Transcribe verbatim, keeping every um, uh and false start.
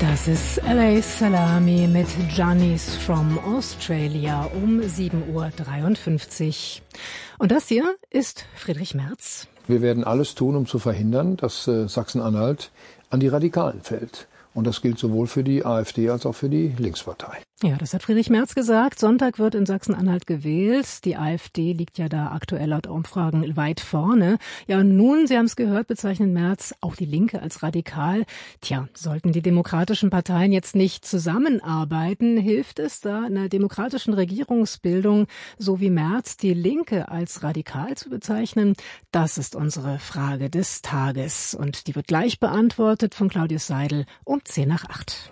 Das ist L A Salami mit Johnny's from Australia um sieben Uhr dreiundfünfzig. Und das hier ist Friedrich Merz. Wir werden alles tun, um zu verhindern, dass äh, Sachsen-Anhalt an die Radikalen fällt. Und das gilt sowohl für die AfD als auch für die Linkspartei. Ja, das hat Friedrich Merz gesagt. Sonntag wird in Sachsen-Anhalt gewählt. Die AfD liegt ja da aktuell laut Umfragen weit vorne. Ja, und nun, Sie haben es gehört, bezeichnet Merz auch die Linke als radikal. Tja, sollten die demokratischen Parteien jetzt nicht zusammenarbeiten, hilft es da in der demokratischen Regierungsbildung, so wie Merz, die Linke als radikal zu bezeichnen? Das ist unsere Frage des Tages. Und die wird gleich beantwortet von Claudius Seidel um zehn nach acht.